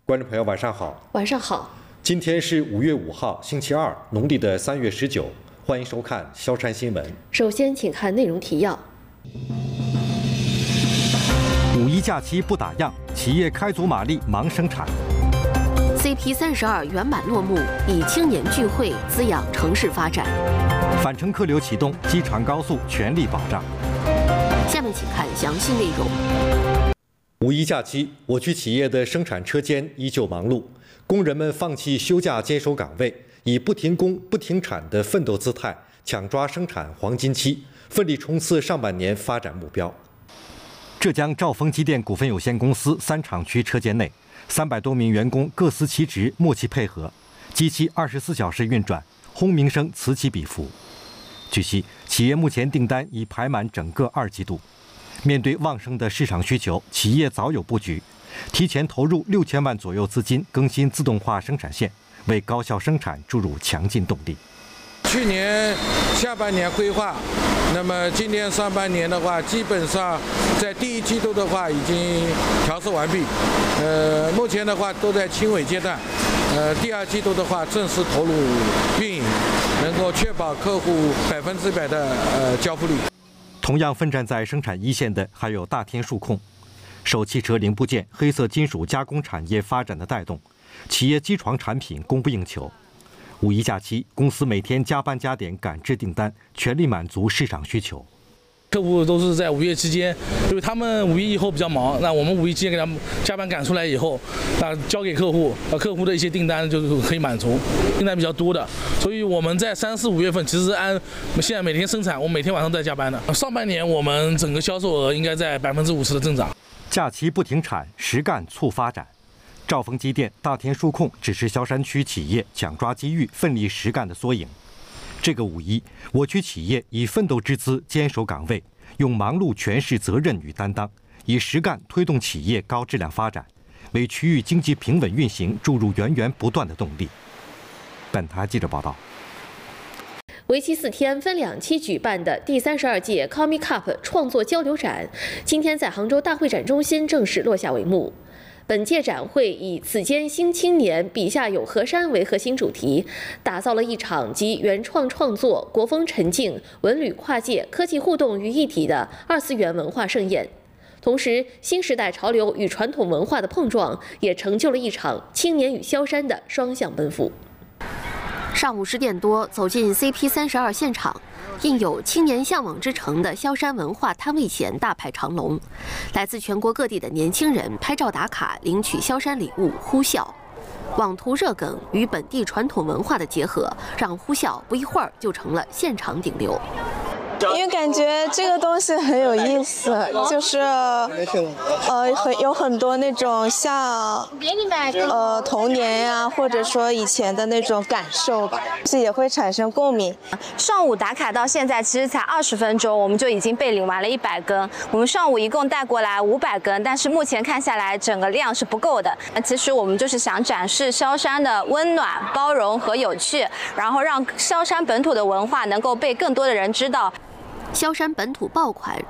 观众朋友，晚上好。 晚上好。 今天是5月5号，星期二，农历的3月19。欢迎收看萧山新闻。 首先，请看内容提要。 五一假期不打烊，企业开足马力忙生产。 CP32圆满落幕，以青年聚会滋养城市发展。 返程客流启动，机场高速全力保障。 下面请看详细内容。 五一假期，我区企业的生产车间依旧忙碌，工人们放弃休假坚守岗位，以不停工、不停产的奋斗姿态，抢抓生产黄金期，奋力冲刺上半年发展目标。 浙江兆丰机电股份有限公司3厂区车间内，300多名员工各司其职，默契配合，机器24小时运转，轰鸣声此起彼伏。据悉，企业目前订单已排满整个2季度。面对旺盛的市场需求，企业早有布局，提前投入6000万左右资金更新自动化生产线，为高效生产注入强劲动力。 去年下半年规划，那么今年上半年的话，基本上在第1季度的话已经调试完毕，目前的话都在轻尾阶段，第2季度的话正式投入运营，能够确保客户100%的交付率。 同样奋战在生产一线的还有大天数控，受汽车零部件、黑色金属加工产业发展的带动，企业机床产品供不应求。五一假期，公司每天加班加点赶制订单，全力满足市场需求。 客户都是在5月期间，因为他们5一以后比较忙，那我们5一期间给他们加班赶出来以后，那交给客户，客户的一些订单就是可以满足，订单比较多的，所以我们在3、4、5月份其实按现在每天生产，我们每天晚上在加班的。上半年我们整个销售额应该在50%的增长。 假期不停产，实干促发展。兆丰机电、大天数控只是萧山区企业抢抓机遇、奋力实干的缩影。这个五一，我区企业以奋斗之姿坚守岗位，用忙碌诠释责任与担当，以实干推动企业高质量发展，为区域经济平稳运行注入源源不断的动力。本台记者报道。 为期4天、分2期举办的第32届 Comic Cup 创作交流展，今天在杭州大会展中心正式落下帷幕。本届展会以"此间新青年，笔下有河山"为核心主题，打造了一场集原创创作、国风沉静、文旅跨界、科技互动于一体的2次元文化盛宴。同时，新时代潮流与传统文化的碰撞，也成就了一场青年与萧山的双向奔赴。上午10点多，走进 CP32 现场，印有"青年向往之城"的萧山文化摊位前大排长龙，来自全国各地的年轻人拍照打卡，领取萧山礼物，呼啸。网图热梗与本地传统文化的结合，让呼啸不一会儿就成了现场顶流。 因为感觉这个东西很有意思，就是有很多那种像童年呀，或者说以前的那种感受吧，是也会产生共鸣。 上午打卡到现在其实才20分钟，我们就已经被领完了100根。我们上午一共带过来500根，但是目前看下来整个量是不够的。其实我们就是想展示萧山的温暖、包容和有趣，然后让萧山本土的文化能够被更多的人知道。 萧山本土爆款